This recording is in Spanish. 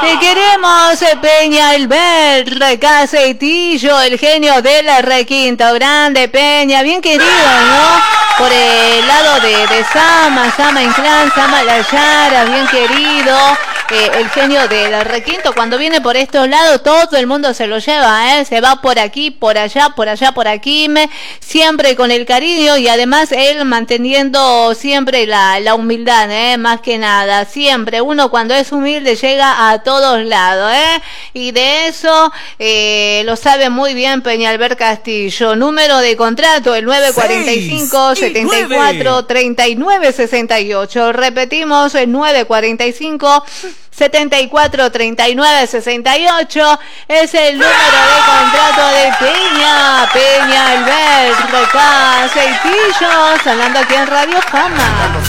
Queremos Peña Albert Caseitillo, el genio de la Requinto. Grande Peña, bien querido, ¿no? Por el lado de Sama Inclán, Sama La Yara, bien querido. El genio de la Requinto, cuando viene por estos lados, todo el mundo se lo lleva, se va por aquí, por allá, por aquí, siempre con el cariño y además él manteniendo siempre la humildad, más que nada, siempre, uno cuando es humilde llega a todos lados, y de eso lo sabe muy bien Peñalver Castillo. Número de contrato, el 945-74-39-68, repetimos, el 945-74-39-68 es el número de contrato de Peña Albert Caseitillo, sonando aquí en Radio Fama.